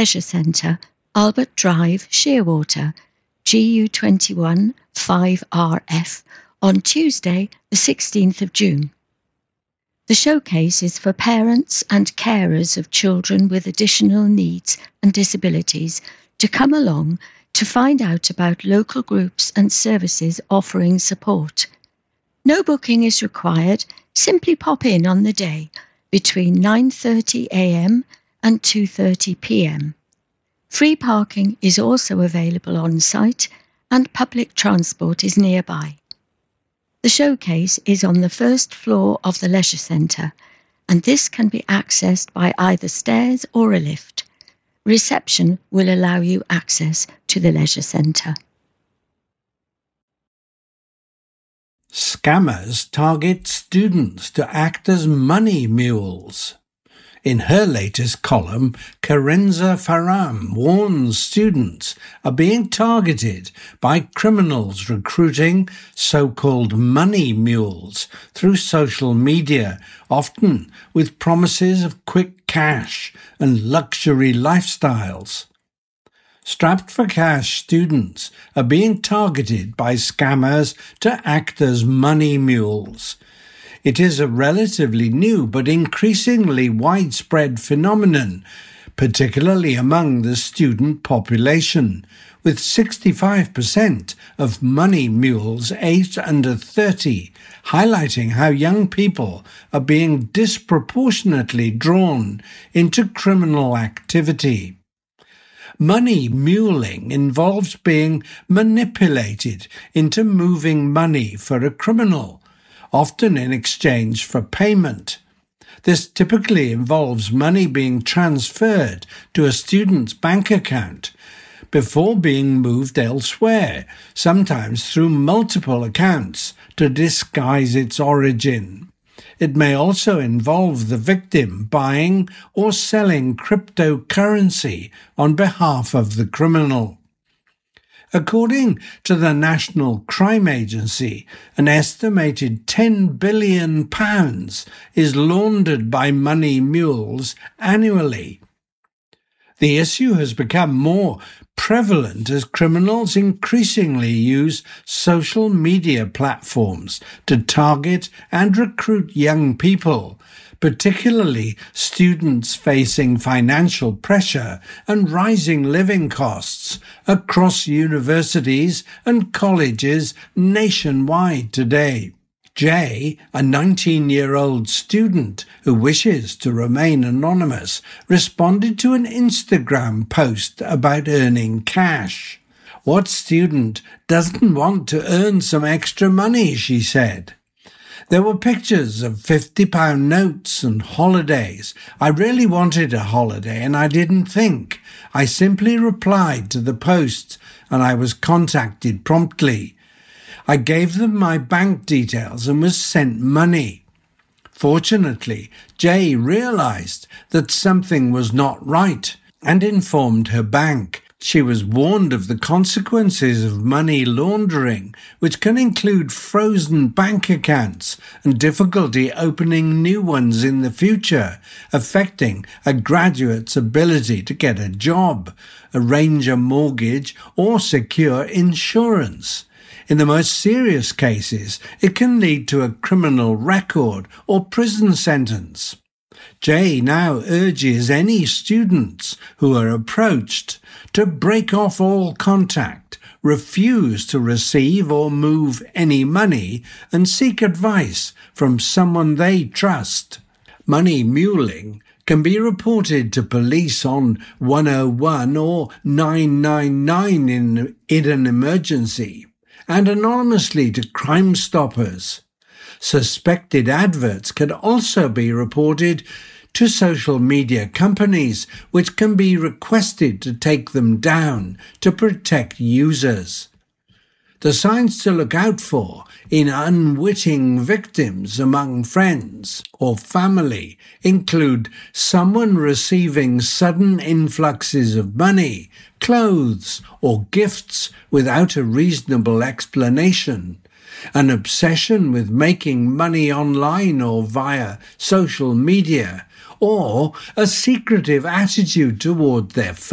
Leisure Centre, Albert Drive, Shearwater, GU21 5RF, on Tuesday, the 16th of June. The showcase is for parents and carers of children with additional needs and disabilities to come along to find out about local groups and services offering support. No booking is required, simply pop in on the day between 9:30 a.m. and 2:30 p.m. Free parking is also available on site and public transport is nearby. The showcase is on the first floor of the Leisure Centre, and this can be accessed by either stairs or a lift. Reception will allow you access to the Leisure Centre. Scammers target students to act as money mules. In her latest column, Karenza Faram warns students are being targeted by criminals recruiting so-called money mules through social media, often with promises of quick cash and luxury lifestyles. Strapped for cash students are being targeted by scammers to act as money mules. It is a relatively new but increasingly widespread phenomenon, particularly among the student population, with 65% of money mules aged under 30, highlighting how young people are being disproportionately drawn into criminal activity. Money muling involves being manipulated into moving money for a criminal, often in exchange for payment. This typically involves money being transferred to a student's bank account before being moved elsewhere, sometimes through multiple accounts to disguise its origin. It may also involve the victim buying or selling cryptocurrency on behalf of the criminal. According to the National Crime Agency, an estimated £10 billion is laundered by money mules annually. The issue has become more prevalent as criminals increasingly use social media platforms to target and recruit young people, particularly students facing financial pressure and rising living costs across universities and colleges nationwide today. Jay, a 19-year-old student who wishes to remain anonymous, responded to an Instagram post about earning cash. What student doesn't want to earn some extra money, she said. There were pictures of £50 notes and holidays. I really wanted a holiday and I didn't think. I simply replied to the post and I was contacted promptly. I gave them my bank details and was sent money. Fortunately, Jay realized that something was not right and informed her bank. She was warned of the consequences of money laundering, which can include frozen bank accounts and difficulty opening new ones in the future, affecting a graduate's ability to get a job, arrange a mortgage, or secure insurance. In the most serious cases, it can lead to a criminal record or prison sentence. Jay now urges any students who are approached to break off all contact, refuse to receive or move any money, and seek advice from someone they trust. Money muling can be reported to police on 101 or 999 in an emergency, and anonymously to Crime Stoppers. Suspected adverts can also be reported to social media companies, which can be requested to take them down to protect users. The signs to look out for in unwitting victims among friends or family include someone receiving sudden influxes of money, clothes, or gifts without a reasonable explanation, an obsession with making money online or via social media, or a secretive attitude toward their